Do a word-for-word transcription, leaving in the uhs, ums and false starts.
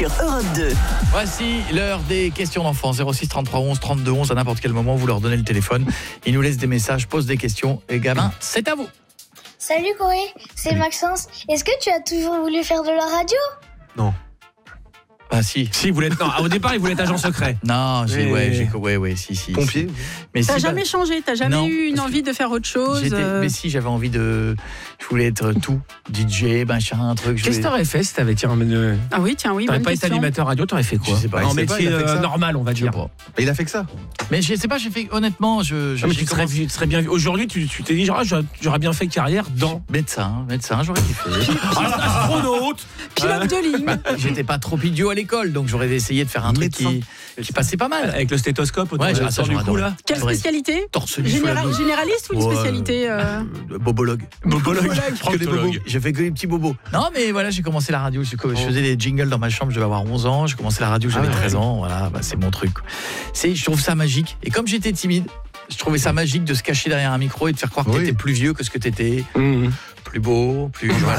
sur Europe deux. Voici l'heure des questions d'enfants. zéro six trente-trois onze trente-deux onze. À n'importe quel moment, vous leur donnez le téléphone. Ils nous laissent des messages, posent des questions. Et gamin, c'est à vous. Salut Corée, c'est Maxence. Est-ce que tu as toujours voulu faire de la radio ? Non. Ah si. Si, il voulait être, non, au départ, il voulait être agent secret. Non, j'ai, Mais- ouais, j'ai, ouais, ouais, si, si. Pompier. si. Mais T'as si, jamais bah, changé, t'as jamais non, eu une parce que envie de faire autre chose j'étais- euh, Mais si, j'avais envie de. Je voulais être tout. D J, machin, un truc. je Qu'est-ce que voulais- t'aurais fait si t'avais tiens, euh, Ah oui, tiens, oui, t'aurais bonne pas été question. animateur radio, t'aurais fait quoi? Je sais pas, En il sait métier pas, il a fait euh, ça. normal, on va Je sais dire. pas. Et il a fait que ça. Mais je sais pas, j'ai fait. Honnêtement, je. je Non, mais j'ai tu serais, commencé- tu serais bien vu. Aujourd'hui, tu, tu t'es dit, genre, ah, j'aurais, j'aurais bien fait carrière dans. Médecin, médecin, j'aurais kiffé. Ah, astronaute. Pilote de ligne. J'étais pas trop idiot à l'école, donc j'aurais essayé de faire un truc Médecin. qui, qui passait pas mal. Avec le stéthoscope autour Ouais, de- j'ai- ça, autour du j'aurais cou, adoré. là. Quelle J'aurais- spécialité Torse nu sous la Général- blouse. Généraliste ou une Ouais, spécialité euh, euh, Bobologue. Bobologue. Que des bobos. Proctologue. J'ai fait que des petits bobos. Non, mais voilà, j'ai commencé la radio. Je, je faisais des jingles dans ma chambre, je devais avoir onze ans. J'ai commencé la radio, j'avais Ah ouais. treize ans. Voilà, bah, c'est mon truc. C'est, je trouve ça magique. Et comme j'étais timide, je trouvais ça magique de se cacher derrière un micro et de faire croire que Oui. t'étais plus vieux que ce que t'étais. Mmh. Plus beau, plus. Voilà.